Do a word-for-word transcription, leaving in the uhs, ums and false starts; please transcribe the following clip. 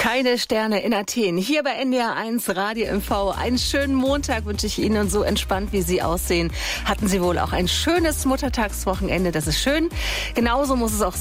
Keine Sterne in Athen. Hier bei N D R eins Radio M V. Einen schönen Montag wünsche ich Ihnen, und so entspannt, wie Sie aussehen, hatten Sie wohl auch ein schönes Muttertagswochenende. Das ist schön. Genauso muss es auch